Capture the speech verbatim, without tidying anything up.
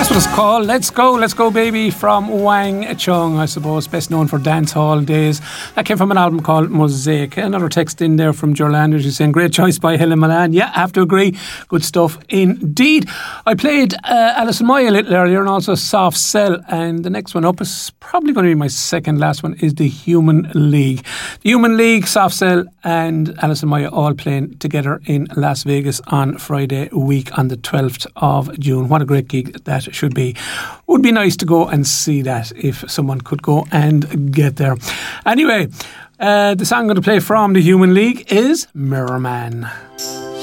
That's what it's called. Let's Go, Let's Go Baby from Wang Chung, I suppose, best known for dance hall days. That came from an album called Mosaic. Another text in there from Jorlander. She's saying, great choice by Helen Milan. Yeah, I have to agree. Good stuff indeed. I played uh, Alison Moy a little earlier and also Soft Cell. And the next one up is probably going to be my second last one, is The Human League. The Human League, Soft Cell and Alison Moy all playing together in Las Vegas on Friday week on the twelfth of June. What a great gig that should be. Would be nice to go and see that if someone could go and get there. Anyway, uh, the song I'm going to play from The Human League is Mirror Man.